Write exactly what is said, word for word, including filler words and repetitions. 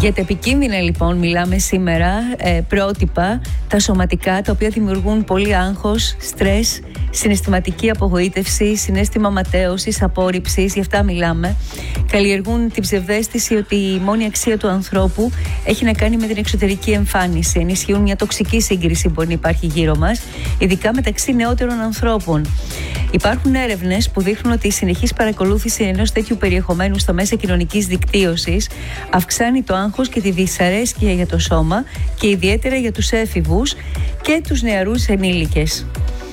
Για τα επικίνδυνα λοιπόν μιλάμε σήμερα, ε, πρότυπα, τα σωματικά, τα οποία δημιουργούν πολύ άγχος, στρες, συναισθηματική απογοήτευση, συναίσθημα ματέωσης, απόρριψης, γι' αυτά μιλάμε. Καλλιεργούν την ψευδαίσθηση ότι η μόνη αξία του ανθρώπου έχει να κάνει με την εξωτερική εμφάνιση. Ενισχύουν μια τοξική σύγκριση που μπορεί να υπάρχει γύρω μας, ειδικά μεταξύ νεότερων ανθρώπων. Υπάρχουν έρευνες που δείχνουν ότι η συνεχής παρακολούθηση ενός τέτοιου περιεχομένου στα μέσα κοινωνικής δικτύωσης αυξάνει το άγχος και τη δυσαρέσκεια για το σώμα και ιδιαίτερα για τους έφηβους και τους νεαρούς ενήλικες.